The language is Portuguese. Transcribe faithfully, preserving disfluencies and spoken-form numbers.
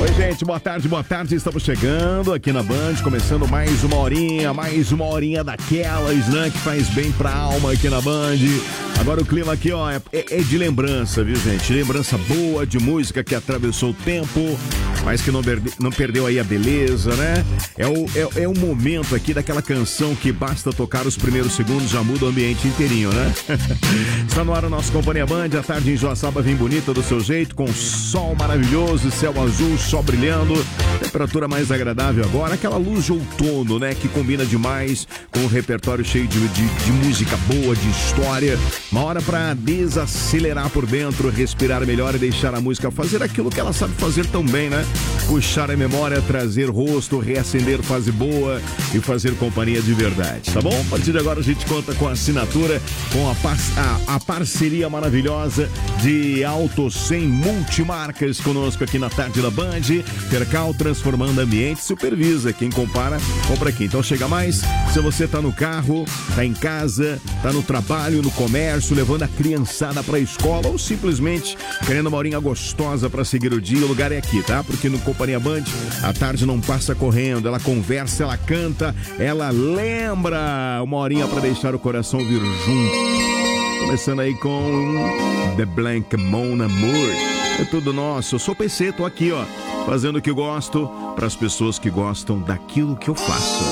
Oi, gente, boa tarde, boa tarde. Estamos chegando aqui na Band, começando mais uma horinha, mais uma horinha daquelas, né, que faz bem pra alma aqui na Band. Agora o clima aqui, ó, é, é de lembrança, viu, gente? Lembrança boa de música que atravessou o tempo, mas que não, perde, não perdeu aí a beleza, né? É o, é, é o momento aqui daquela canção que basta tocar os primeiros segundos, já muda o ambiente inteirinho, né? Está no ar a nossa Companhia Band, a tarde em Joaçaba vem bonita do seu jeito, com sol maravilhoso, céu azul, sol brilhando, temperatura mais agradável agora, aquela luz de outono, né, que combina demais com o repertório cheio de, de, de música boa, de história. Uma hora pra desacelerar por dentro, respirar melhor e deixar a música fazer aquilo que ela sabe fazer tão bem, né? Puxar a memória, trazer rosto, reacender fase boa e fazer companhia de verdade, tá bom? A partir de agora a gente conta com a assinatura, com a, par a, a parceria maravilhosa de Auto cem Multimarcas conosco aqui na tarde da Band. Percal, transformando ambiente, supervisa. Quem compara, compra aqui. Então chega mais, se você tá no carro, tá em casa, tá no trabalho, no comércio, levando a criançada pra escola ou simplesmente querendo uma horinha gostosa pra seguir o dia, o lugar é aqui, tá? Porque no Companhia Band, a tarde não passa correndo, ela conversa, ela canta, ela lembra. Uma horinha pra deixar o coração vir junto. Começando aí com The Blank Mon Amour. É tudo nosso. Eu sou o P C, tô aqui, ó, fazendo o que gosto para as pessoas que gostam daquilo que eu faço.